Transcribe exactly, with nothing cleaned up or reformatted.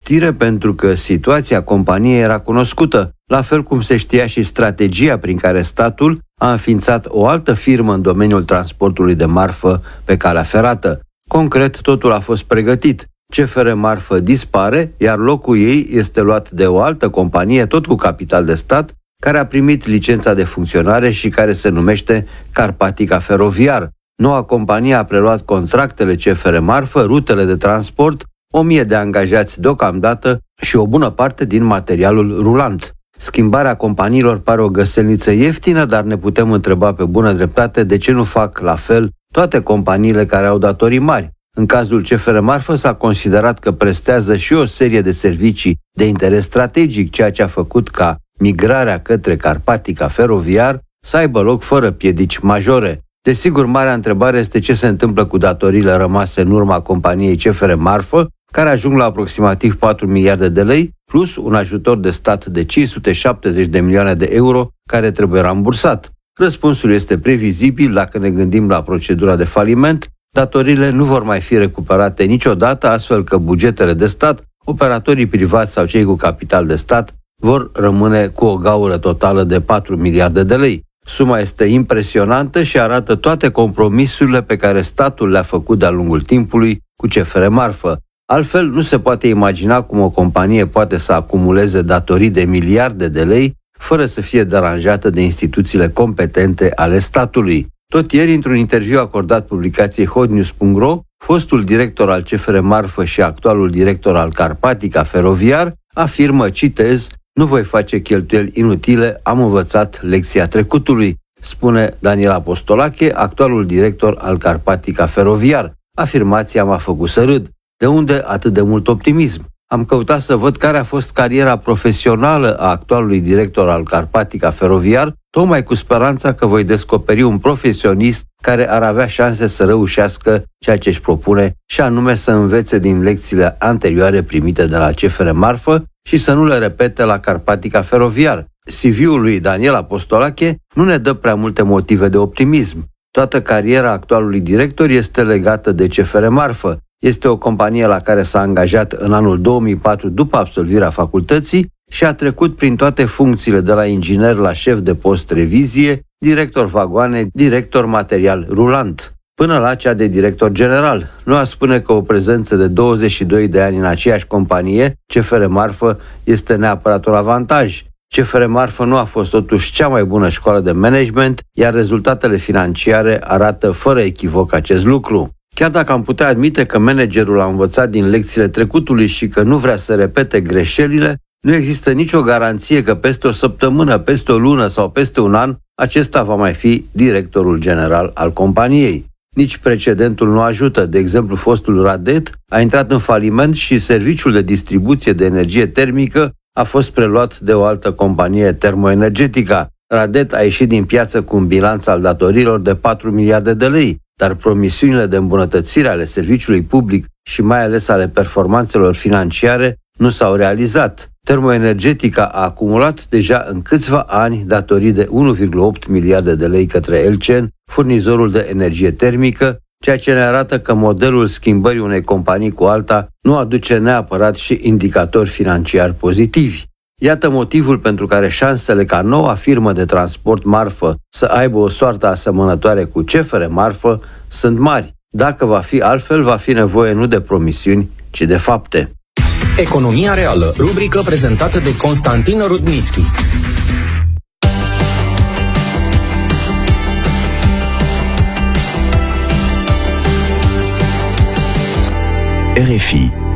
știre pentru că situația companiei era cunoscută, la fel cum se știa și strategia prin care statul a înființat o altă firmă în domeniul transportului de marfă pe calea ferată. Concret, totul a fost pregătit. C F R Marfă dispare, iar locul ei este luat de o altă companie, tot cu capital de stat, care a primit licența de funcționare și care se numește Carpatica Feroviar. Noua companie a preluat contractele C F R Marfă, rutele de transport, o mie de angajați deocamdată și o bună parte din materialul rulant. Schimbarea companiilor pare o găselniță ieftină, dar ne putem întreba pe bună dreptate de ce nu fac la fel toate companiile care au datorii mari. În cazul C F R Marfă s-a considerat că prestează și o serie de servicii de interes strategic, ceea ce a făcut ca migrarea către Carpatica Feroviar să aibă loc fără piedici majore. Desigur, marea întrebare este ce se întâmplă cu datoriile rămase în urma companiei C F R Marfă, care ajung la aproximativ patru miliarde de lei, plus un ajutor de stat de cinci sute șaptezeci de milioane de euro, care trebuie rambursat. Răspunsul este previzibil dacă ne gândim la procedura de faliment. Datoriile nu vor mai fi recuperate niciodată, astfel că bugetele de stat, operatorii privați sau cei cu capital de stat vor rămâne cu o gaură totală de patru miliarde de lei. Suma este impresionantă și arată toate compromisurile pe care statul le-a făcut de-a lungul timpului cu C F R Marfă. Altfel, nu se poate imagina cum o companie poate să acumuleze datorii de miliarde de lei fără să fie deranjată de instituțiile competente ale statului. Tot ieri, într-un interviu acordat publicației hotnews punct ro, fostul director al C F R Marfă și actualul director al Carpatica Feroviar afirmă, citez, "Nu voi face cheltuieli inutile, am învățat lecția trecutului", spune Daniel Apostolache, actualul director al Carpatica Feroviar. Afirmația m-a făcut să râd. De unde atât de mult optimism? Am căutat să văd care a fost cariera profesională a actualului director al Carpatica Feroviar, tocmai cu speranța că voi descoperi un profesionist care ar avea șanse să reușească ceea ce își propune, și anume să învețe din lecțiile anterioare primite de la C F R Marfă și să nu le repete la Carpatica Feroviar. C V-ul lui Daniel Apostolache nu ne dă prea multe motive de optimism. Toată cariera actualului director este legată de C F R Marfă. Este o companie la care s-a angajat în anul două mii patru după absolvirea facultății și a trecut prin toate funcțiile de la inginer la șef de post revizie, director vagoane, director material rulant, până la cea de director general. Nu aș spune că o prezență de douăzeci și doi de ani în aceeași companie, C F R Marfă, este neapărat un avantaj. C F R Marfă nu a fost totuși cea mai bună școală de management, iar rezultatele financiare arată fără echivoc acest lucru. Chiar dacă am putea admite că managerul a învățat din lecțiile trecutului și că nu vrea să repete greșelile, nu există nicio garanție că peste o săptămână, peste o lună sau peste un an, acesta va mai fi directorul general al companiei. Nici precedentul nu ajută. De exemplu, fostul Radet a intrat în faliment și serviciul de distribuție de energie termică a fost preluat de o altă companie termoenergetică. Radet a ieșit din piață cu un bilanț al datorilor de patru miliarde de lei, dar promisiunile de îmbunătățire ale serviciului public și mai ales ale performanțelor financiare nu s-au realizat. Termoenergetica a acumulat deja în câțiva ani datorii de unu virgulă opt miliarde de lei către Elcen, furnizorul de energie termică, ceea ce ne arată că modelul schimbării unei companii cu alta nu aduce neapărat și indicatori financiari pozitivi. Iată motivul pentru care șansele ca noua firmă de transport marfă să aibă o soartă asemănătoare cu C F R Marfă sunt mari. Dacă va fi altfel, va fi nevoie nu de promisiuni, ci de fapte. Economia reală, rubrică prezentată de Constantin Rudnitschi. R F I